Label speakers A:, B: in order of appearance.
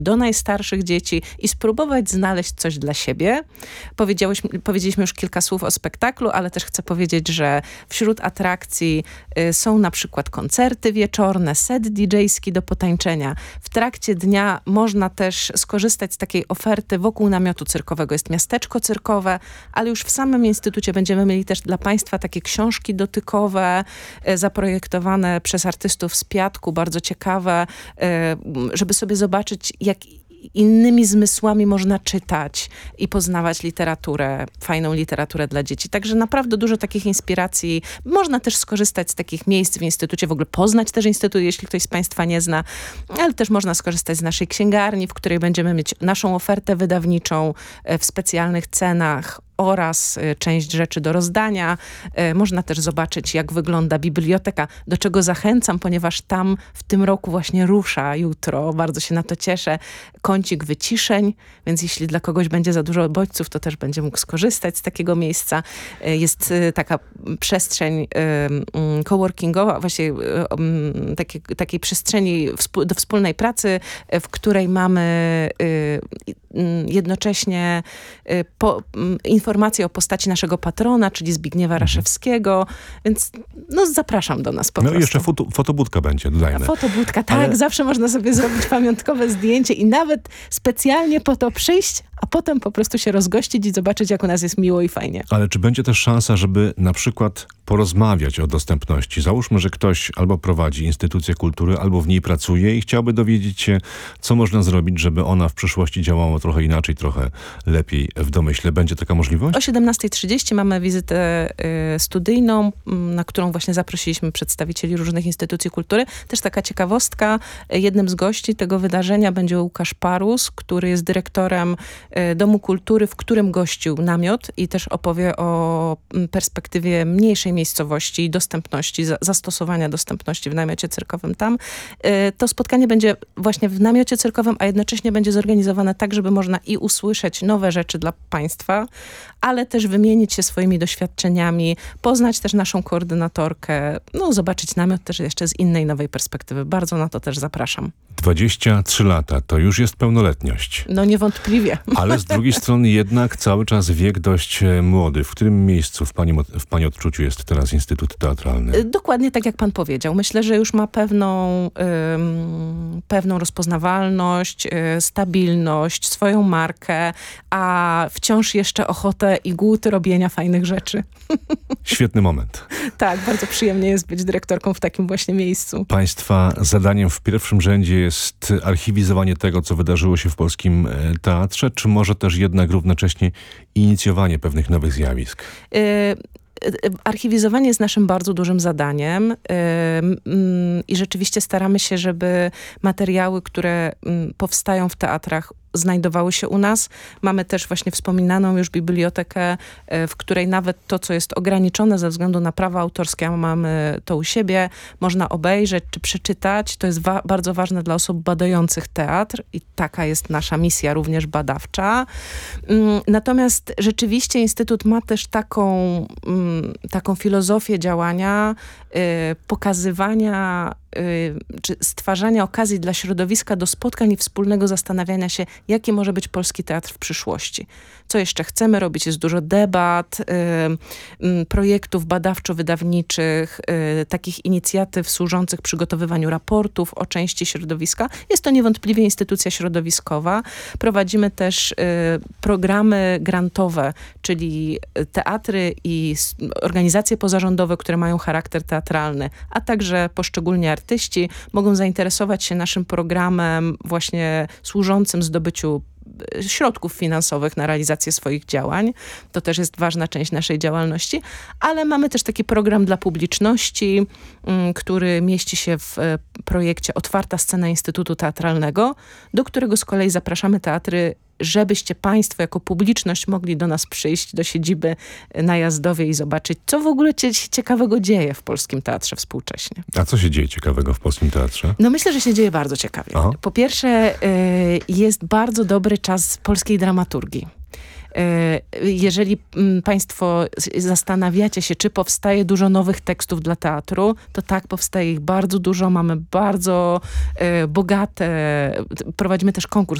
A: do najstarszych dzieci i spróbować znaleźć coś dla siebie. Powiedzieliśmy już kilka słów o spektaklu, ale też chcę powiedzieć, że wśród atrakcji są na przykład koncerty wieczorne, set DJ-ski do potańczenia. W trakcie dnia można też skorzystać z takiej oferty wokół namiotu cyrkowego. Jest miasteczko cyrkowe, ale już w samym Instytucie będziemy mieli też dla Państwa takie książki dotykowe, zaprojektowane przez artystów z Piatku, bardzo ciekawe, żeby sobie zobaczyć, jak innymi zmysłami można czytać i poznawać literaturę, fajną literaturę dla dzieci. Także naprawdę dużo takich inspiracji. Można też skorzystać z takich miejsc w Instytucie, w ogóle poznać też Instytut, jeśli ktoś z Państwa nie zna, ale też można skorzystać z naszej księgarni, w której będziemy mieć naszą ofertę wydawniczą w specjalnych cenach oraz część rzeczy do rozdania. Można też zobaczyć, jak wygląda biblioteka, do czego zachęcam, ponieważ tam w tym roku właśnie rusza jutro, bardzo się na to cieszę, kącik wyciszeń, więc jeśli dla kogoś będzie za dużo bodźców, to też będzie mógł skorzystać z takiego miejsca. Jest taka przestrzeń coworkingowa, właśnie takiej przestrzeni do wspólnej pracy, w której mamy jednocześnie informacje o postaci naszego patrona, czyli Zbigniewa Raszewskiego, więc zapraszam do nas po prostu.
B: No i jeszcze fotobudka będzie, dodajmy.
A: Fotobudka, tak, ale zawsze można sobie zrobić pamiątkowe zdjęcie i nawet specjalnie po to przyjść, a potem po prostu się rozgościć i zobaczyć, jak u nas jest miło i fajnie.
B: Ale czy będzie też szansa, żeby na przykład porozmawiać o dostępności? Załóżmy, że ktoś albo prowadzi instytucję kultury, albo w niej pracuje i chciałby dowiedzieć się, co można zrobić, żeby ona w przyszłości działała trochę inaczej, trochę lepiej w domyśle. Będzie taka możliwość?
A: O 17:30 mamy wizytę studyjną, na którą właśnie zaprosiliśmy przedstawicieli różnych instytucji kultury. Też taka ciekawostka, jednym z gości tego wydarzenia będzie Łukasz Parus, który jest dyrektorem Domu Kultury, w którym gościł namiot i też opowie o perspektywie mniejszej miejscowości i dostępności, zastosowania dostępności w namiocie cyrkowym tam. To spotkanie będzie właśnie w namiocie cyrkowym, a jednocześnie będzie zorganizowane tak, żeby można i usłyszeć nowe rzeczy dla Państwa, ale też wymienić się swoimi doświadczeniami, poznać też naszą koordynatorkę, zobaczyć namiot też jeszcze z innej, nowej perspektywy. Bardzo na to też zapraszam.
B: 23 lata, to już jest pełnoletność.
A: No niewątpliwie.
B: Ale z drugiej strony jednak cały czas wiek dość młody. W którym miejscu w Pani odczuciu jest teraz Instytut Teatralny?
A: Dokładnie tak, jak Pan powiedział. Myślę, że już ma pewną rozpoznawalność, stabilność, swoją markę, a wciąż jeszcze ochotę i głód robienia fajnych rzeczy.
B: Świetny moment.
A: Tak, bardzo przyjemnie jest być dyrektorką w takim właśnie miejscu.
B: Państwa zadaniem w pierwszym rzędzie jest archiwizowanie tego, co wydarzyło się w polskim teatrze, czy może też jednak równocześnie inicjowanie pewnych nowych zjawisk?
A: Archiwizowanie jest naszym bardzo dużym zadaniem i rzeczywiście staramy się, żeby materiały, które powstają w teatrach, znajdowały się u nas. Mamy też właśnie wspominaną już bibliotekę, w której nawet to, co jest ograniczone ze względu na prawa autorskie, a mamy to u siebie, można obejrzeć czy przeczytać. To jest bardzo ważne dla osób badających teatr i taka jest nasza misja, również badawcza. Natomiast rzeczywiście Instytut ma też taką filozofię działania, pokazywania czy stwarzania okazji dla środowiska do spotkań i wspólnego zastanawiania się, jaki może być polski teatr w przyszłości. Co jeszcze chcemy robić? Jest dużo debat, projektów badawczo-wydawniczych, takich inicjatyw służących przygotowywaniu raportów o części środowiska. Jest to niewątpliwie instytucja środowiskowa. Prowadzimy też programy grantowe, czyli teatry i organizacje pozarządowe, które mają charakter teatralny, a także poszczególni artyści mogą zainteresować się naszym programem właśnie służącym zdobyciu środków finansowych na realizację swoich działań. To też jest ważna część naszej działalności, ale mamy też taki program dla publiczności, który mieści się w projekcie Otwarta Scena Instytutu Teatralnego, do którego z kolei zapraszamy teatry, żebyście Państwo jako publiczność mogli do nas przyjść, do siedziby na Jazdowie i zobaczyć, co w ogóle się ciekawego dzieje w polskim teatrze współcześnie.
B: A co się dzieje ciekawego w polskim teatrze?
A: No myślę, że się dzieje bardzo ciekawie.
B: Aha.
A: Po pierwsze, jest bardzo dobry czas polskiej dramaturgii. Jeżeli państwo zastanawiacie się, czy powstaje dużo nowych tekstów dla teatru, to tak, powstaje ich bardzo dużo. Mamy bardzo bogate, prowadzimy też konkurs